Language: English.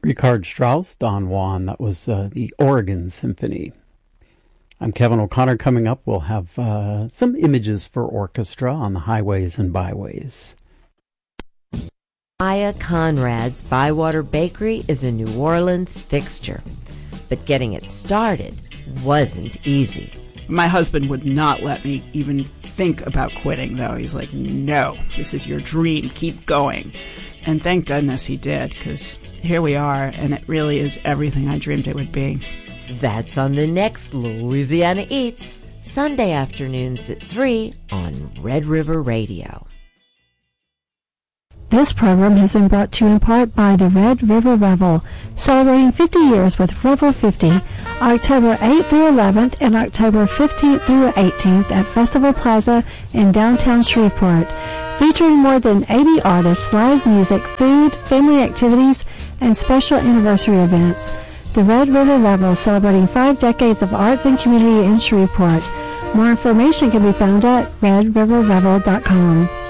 Richard Strauss, Don Juan. That was the Oregon Symphony. I'm Kevin O'Connor. Coming up, we'll have some images for orchestra on the highways and byways. Aya Conrad's Bywater Bakery is a New Orleans fixture, but getting it started wasn't easy. My husband would not let me even think about quitting, though. He's like, no, this is your dream. Keep going. And thank goodness he did, because here we are, and it really is everything I dreamed it would be. That's on the next Louisiana Eats, Sunday afternoons at 3 on Red River Radio. This program has been brought to you in part by the Red River Revel, celebrating 50 years with Revel 50, October 8th through 11th and October 15th through 18th at Festival Plaza in downtown Shreveport, featuring more than 80 artists, live music, food, family activities, and special anniversary events. The Red River Revel, celebrating 5 decades of arts and community in Shreveport. More information can be found at redriverrevel.com.